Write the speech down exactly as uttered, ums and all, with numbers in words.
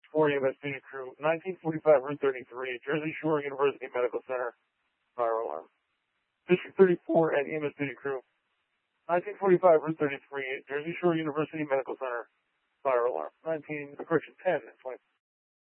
four, E M S Student Crew, nineteen forty-five, Route thirty-three, Jersey Shore University Medical Center, fire alarm. District thirty-four at E M S Student Crew, nineteen forty-five, Route thirty-three, Jersey Shore University Medical Center, fire alarm. nineteen, correction, ten, twenty.